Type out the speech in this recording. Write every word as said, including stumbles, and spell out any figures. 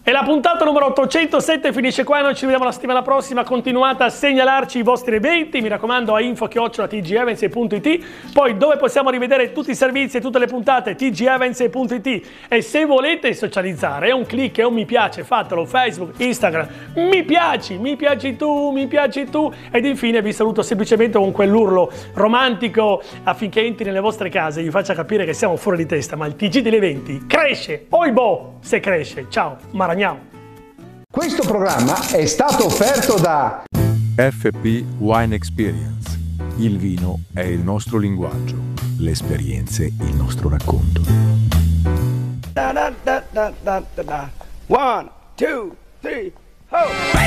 E la puntata numero ottocentosette finisce qua, noi ci vediamo la settimana prossima. Continuate a segnalarci i vostri eventi, mi raccomando, a info chiocciola t g events punto i t. Poi dove possiamo rivedere tutti i servizi e tutte le puntate, t g events punto i t. E se volete socializzare, è un click, è un mi piace, fatelo, Facebook, Instagram, mi piaci, mi piaci tu, mi piaci tu. Ed infine vi saluto semplicemente con quell'urlo romantico affinché entri nelle vostre case e vi faccia capire che siamo fuori di testa, ma il T G degli eventi cresce, oibò, se cresce. Ciao, Maragnao. Questo programma è stato offerto da F P Wine Experience. Il vino è il nostro linguaggio, le esperienze il nostro racconto. Da, da, da, da, da, da. One, two, three, ho!